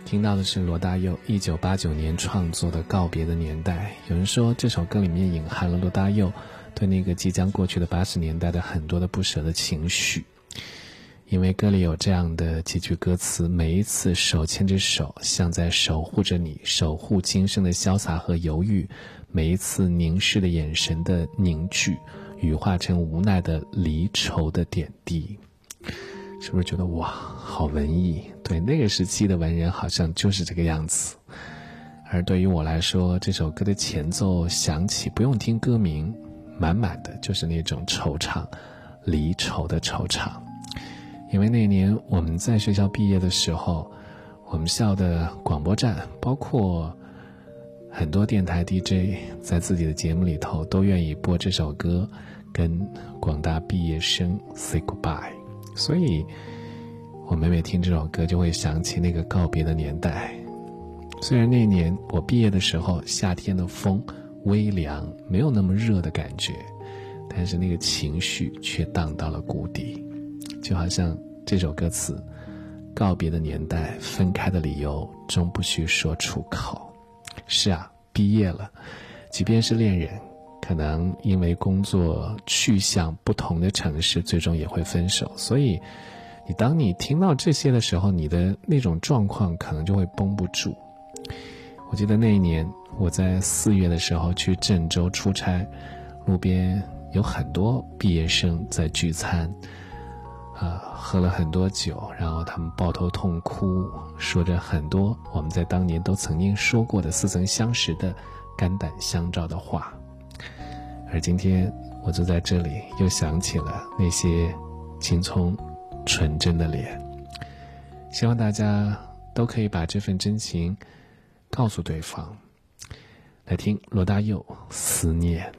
听到的是罗大佑1989年创作的《告别的年代》。有人说这首歌里面隐含了罗大佑对那个即将过去的80年代的很多的不舍的情绪，因为歌里有这样的几句歌词：每一次手牵着手，像在守护着你，守护今生的潇洒和犹豫；每一次凝视的眼神的凝聚，羽化成无奈的离愁的点滴。是不是觉得哇，好文艺？对，那个时期的文人好像就是这个样子。而对于我来说，这首歌的前奏响起，不用听歌名，满满的就是那种惆怅，离愁的惆怅。因为那年我们在学校毕业的时候，我们校的广播站，包括很多电台 DJ 在自己的节目里头都愿意播这首歌，跟广大毕业生 say goodbye。所以我每每听这首歌就会想起那个告别的年代。虽然那年我毕业的时候，夏天的风微凉，没有那么热的感觉，但是那个情绪却荡到了谷底。就好像这首歌词，告别的年代，分开的理由终不需说出口。是啊，毕业了，即便是恋人，可能因为工作去向不同的城市，最终也会分手。所以当你听到这些的时候，你的那种状况可能就会绷不住。我记得那一年我在4月的时候去郑州出差，路边有很多毕业生在聚餐，喝了很多酒，然后他们抱头痛哭，说着很多我们在当年都曾经说过的似曾相识的肝胆相照的话。而今天我坐在这里，又想起了那些青葱纯真的脸。希望大家都可以把这份真情告诉对方。来听罗大佑《思念》。